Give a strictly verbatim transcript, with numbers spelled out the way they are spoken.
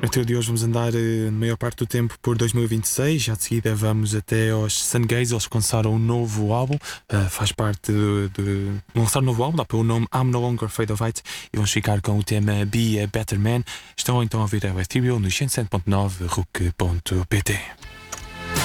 Então, de hoje vamos andar eh, a maior parte do tempo por dois mil e vinte e seis. Já de seguida vamos até aos Sungaze. Eles lançaram um novo álbum, uh, faz parte de, de lançar um novo álbum, dá pelo nome I'm No Longer Afraid of Heights, e vamos ficar com o tema Be a Better Man. Estão então a ouvir a Ethereal no cento e sete ponto nove rock ponto pt.